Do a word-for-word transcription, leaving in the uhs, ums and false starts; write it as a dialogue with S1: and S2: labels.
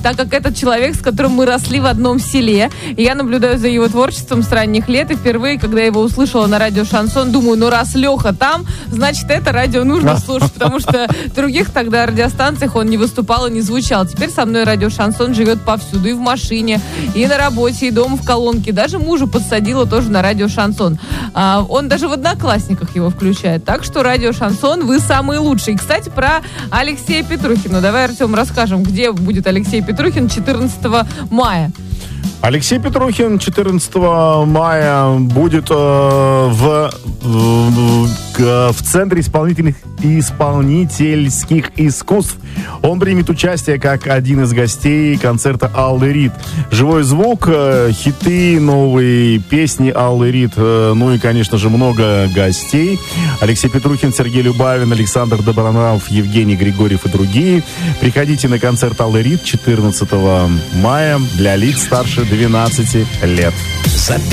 S1: так как этот человек, с которым мы росли в одном селе. И я наблюдаю за его творчеством с ранних лет. И впервые, когда я его услышала на радио «Шансон», думаю, ну раз Леха там, значит, это радио нужно слушать, потому что в других тогда радиостанциях он не выступал и не звучал. Теперь со мной радио «Шансон» живет повсюду, и в машине, и на работе, и дома в колонке. Даже мужа подсадила тоже на радио «Шансон». А, он даже в «Одноклассниках» его включает. Так что радио «Шансон», вы самые лучшие. И, кстати, про Алексея Петрухина. Давай, Артем, расскажем, где будет Алексей Петрухин четырнадцатого мая.
S2: Алексей Петрухин четырнадцатого мая будет э, в, в, в Центре исполнительных исполнительских искусств. Он примет участие как один из гостей концерта Аллы Рид. Живой звук, э, хиты, новые песни Аллы Рид, э, ну и, конечно же, много гостей. Алексей Петрухин, Сергей Любавин, Александр Добронравов, Евгений Григорьев и другие. Приходите на концерт Аллы Рид четырнадцатого мая для лиц старше двенадцати лет.